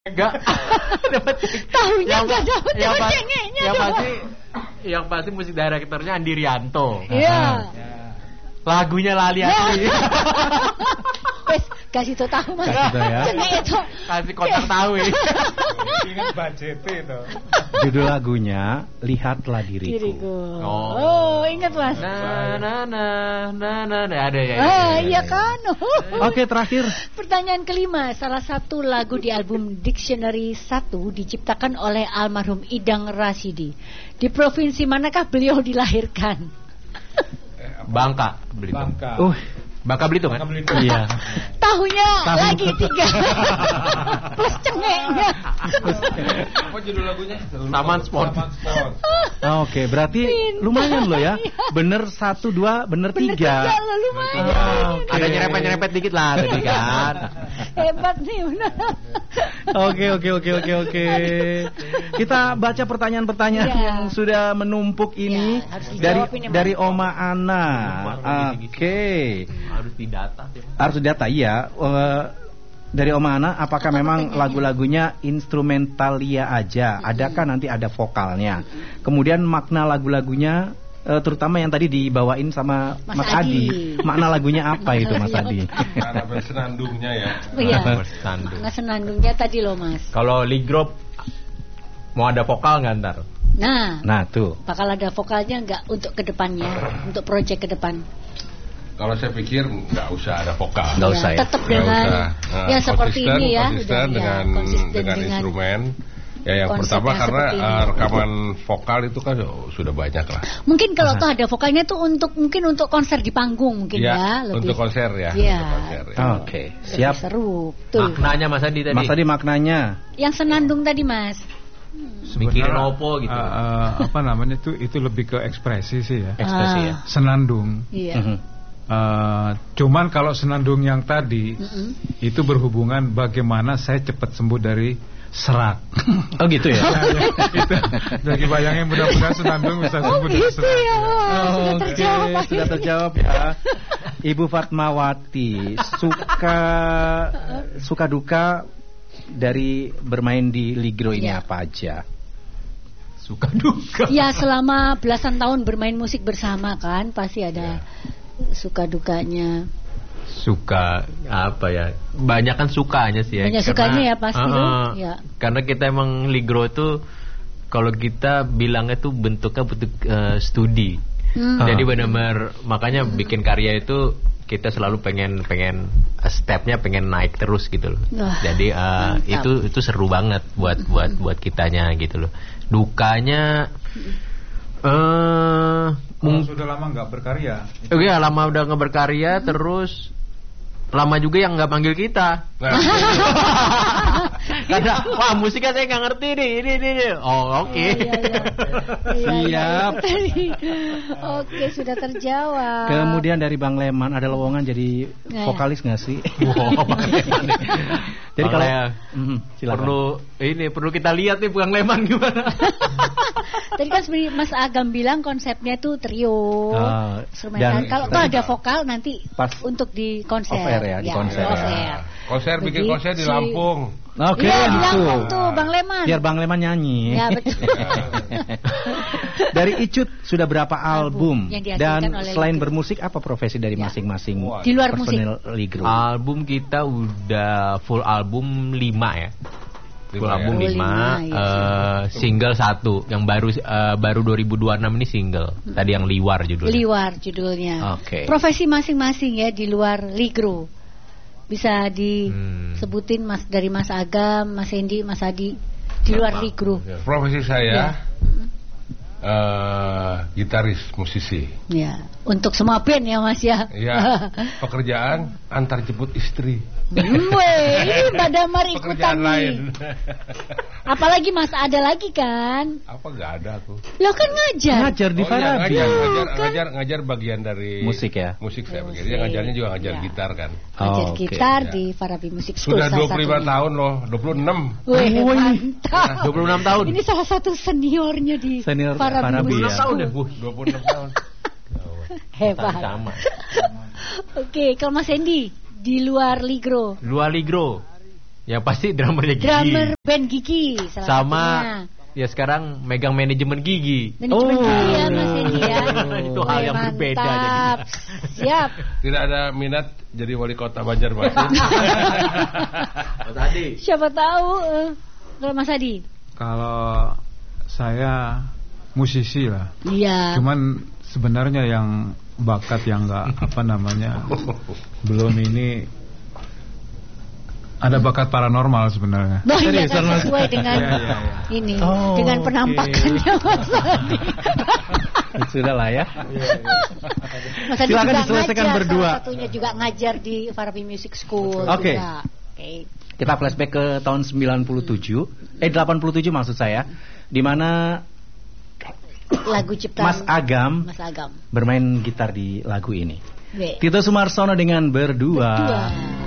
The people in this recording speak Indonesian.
Enggak. Tahunya enggak dapat cengeknya. Yang pasti musik direkturnya Andi Rianto. Iya. Lagunya lali asli. Wes kasih tahu Mas. Ya. Kasih kotak tahu. Ingat budget itu. Judul lagunya Lihatlah Diriku. Oh, ingat Mas. Ada ya. Iya kan. Oke, terakhir. Pertanyaan kelima, salah satu lagu di album Dictionary 1 diciptakan oleh almarhum Idang Rasidi. Di provinsi manakah beliau dilahirkan? Bangka. Bangka Belitung kan? Iya. Tahunya lagi 3 plus cengeknya. Apa judul lagunya? Taman Sport. Oke, berarti lumayan loh ya. Bener 1, 2, bener 3. Lumayan. Ada nyerempet dikit lah tadi kan. Hebat nih benar. Oke. Kita baca pertanyaan-pertanyaan yang sudah menumpuk ini dari Oma Ana. Oke. Harus didata sih. Harus didata, iya. Dari Oma Ana, apakah memang lagu-lagunya instrumentalia aja? Adakah nanti ada vokalnya? Kemudian makna lagu-lagunya, terutama yang tadi dibawain sama Mas Adi. Makna lagunya apa itu Mas Adi? Karena bersenandungnya ya. Iya. Senandungnya tadi loh Mas. Kalau Ligro mau ada vokal nggak ntar? Nah tuh. Bakal ada vokalnya nggak untuk kedepannya, untuk proyek ke depan? Kalau saya pikir nggak usah ada vokal. Nggak usah ya. Tetap dengan ya seperti ini ya. Konsisten dengan instrumen. Ya yang pertama karena rekaman vokal itu kan sudah banyak lah. Mungkin kalau tuh ada vokalnya tuh mungkin untuk konser di panggung mungkin ya. Lebih. Untuk konser ya. Oke, siap. Seru. Tuh. Maknanya Mas Adi tadi. Mas Adi maknanya. Yang senandung tadi Mas. Mikirin opo gitu. Apa namanya itu lebih ke ekspresi sih ya. Ekspresi ya. Senandung. Iya. Cuman kalau senandung yang tadi itu berhubungan bagaimana saya cepat sembuh dari serak. Oh gitu ya. Gitu. Jadi bayangin mudah-mudahan senandung bisa sembuh dari serak. Ya. Sudah terjawab ya. Ibu Fatmawati, suka duka dari bermain di Ligro ini apa aja? Suka duka. Ya selama belasan tahun bermain musik bersama kan pasti ada suka dukanya. Suka apa ya? Banyak kan sukanya sih ya. Banyak sukanya ya pasti ya. Karena kita emang Ligro itu kalau kita bilangnya tuh bentuknya bentuk studi. Jadi benar-benar makanya bikin karya itu kita selalu pengen stepnya pengen naik terus gitu loh. Jadi itu seru banget buat kitanya gitu loh. Dukanya sudah lama nggak berkarya. Iya lama udah nggak berkarya terus lama juga yang nggak panggil kita. Karena wah musiknya saya nggak ngerti nih ini. Oh oke. Siap. Oke sudah terjawab. Kemudian dari Bang Leman ada lowongan jadi vokalis nggak sih? Jadi kalau perlu kita lihat nih Bang Leman gimana. Tadi kan sebenarnya Mas Agam bilang konsepnya tuh trio. Kalau tuh ada vokal nanti pas untuk di konser. Di konser. Konser bikin konser di Lampung. Oke, di Lampung tuh Bang Leman. Biar Bang Leman nyanyi. Ya betul. Dari Icut sudah berapa album? Dan selain Ligro. bermusik apa profesi dari masing-masing di luar musik? Ligro? Album kita udah full album 5 ya. Full album 5, single 1 yang baru 2026 ini single. Tadi yang Liwar judulnya. Liwar judulnya. Oke. Profesi masing-masing ya di luar Ligro. Bisa disebutin dari Mas Agam, Mas Hendy, Mas Adi di luar Ligro. Profesi saya gitaris, musisi. Ya, untuk semua band ya Mas ya. Ya, pekerjaan antar jemput istri. Ini Mbak Damar ikutan lain. Apalagi Mas ada lagi kan? Apa nggak ada aku? Lo kan ngajar di Farabi. Ngajar bagian dari musik ya. Musik saya bagian. Dia ngajarnya juga ngajar gitar kan. Ngajar gitar di Farabi Musik School. Sudah 25 tahun loh, 26. Wih, mantap. 26 tahun. Ini salah satu seniornya di Farabi Musik School. 26 tahun. Hebat. Oke, kalau Mas Hendy di luar Ligro. Luar Ligro. Yang pasti drummernya Gigi. Drummer band Gigi sama ya sekarang megang manajemen Gigi. Manajemen Gigi ya Mas Hendy ya. Itu hal yang berbeda jadinya. Siap. Tidak ada minat jadi wali kota Banjarmasin. Mas Adi. Siapa tahu kalau Mas Adi. Kalau saya musisi lah. Iya. Cuman sebenarnya yang bakat yang nggak belum ini ada bakat paranormal sebenarnya. Nah, iya kan sesuai dengan ini, dengan penampakannya Mas Adi. Sudah lah ya. Mas Adi silakan juga diselesaikan ngajar, berdua. salah satunya juga ngajar di Farabi Music School. Oke. Okay. Kita flashback ke tahun 87 maksud saya, di mana lagu ciptaan Mas Agam bermain gitar di lagu ini. Tito Sumarsono dengan Berdua.